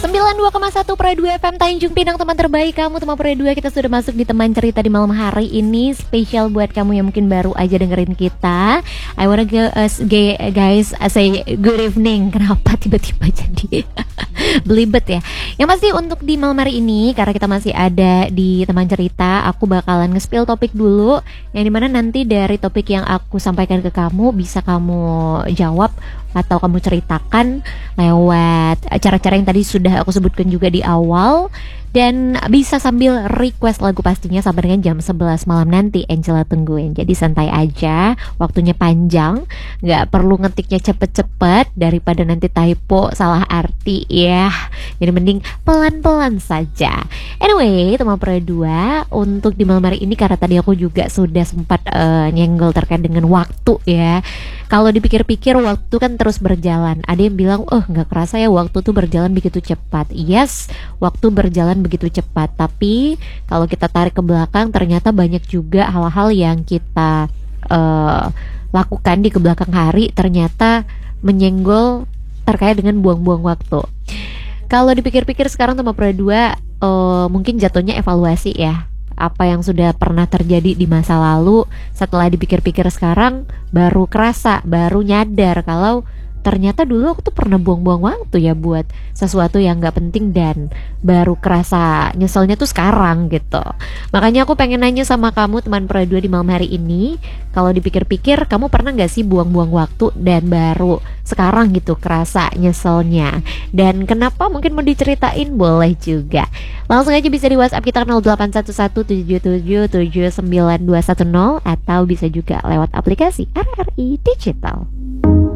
92,1 Pro 2 FM Tanjung Pinang, teman terbaik kamu, teman Pro 2. Kita sudah masuk di teman cerita di malam hari ini. Spesial buat kamu yang mungkin baru aja dengerin kita. I wanna guys say good evening. Kenapa tiba-tiba jadi belibet ya? Yang pasti untuk di malam hari ini, karena kita masih ada di teman cerita, aku bakalan nge-spill topik dulu, yang dimana nanti dari topik yang aku sampaikan ke kamu bisa kamu jawab atau kamu ceritakan lewat cara-cara yang tadi sudah aku sebutkan juga di awal. Dan bisa sambil request lagu pastinya sampai dengan jam 11 malam nanti Angela tungguin. Jadi santai aja, waktunya panjang, gak perlu ngetiknya cepet-cepet daripada nanti typo salah arti ya. Jadi mending pelan-pelan saja. Anyway, teman Pro 2, untuk di malam hari ini karena tadi aku juga sudah sempat nyenggol terkait dengan waktu ya. Kalau dipikir-pikir waktu kan terus berjalan. Ada yang bilang, gak kerasa ya waktu tuh berjalan begitu cepat. Yes, waktu berjalan begitu cepat. Tapi kalau kita tarik ke belakang, ternyata banyak juga hal-hal yang kita lakukan di kebelakang hari ternyata menyenggol terkait dengan buang-buang waktu. Kalau dipikir-pikir sekarang teman Pro 2, mungkin jatuhnya evaluasi ya. Apa yang sudah pernah terjadi di masa lalu, setelah dipikir-pikir sekarang baru kerasa, baru nyadar kalau ternyata dulu aku tuh pernah buang-buang waktu ya buat sesuatu yang gak penting, dan baru kerasa nyeselnya tuh sekarang gitu. Makanya aku pengen nanya sama kamu teman Pro 2 di malam hari ini, kalau dipikir-pikir kamu pernah gak sih buang-buang waktu dan baru sekarang gitu kerasa nyeselnya, dan kenapa? Mungkin mau diceritain, boleh juga. Langsung aja bisa di WhatsApp kita 081177779210, atau bisa juga lewat aplikasi RRI Digital.